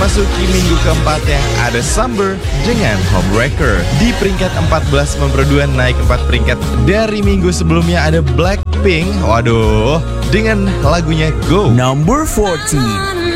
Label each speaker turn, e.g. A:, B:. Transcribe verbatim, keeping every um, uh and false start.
A: Memasuki minggu keempatnya ada Summer dengan Homewrecker. Di peringkat empat belas Membro dua naik empat peringkat dari minggu sebelumnya ada Blackpink. Waduh, dengan lagunya Go.
B: Number fourteen.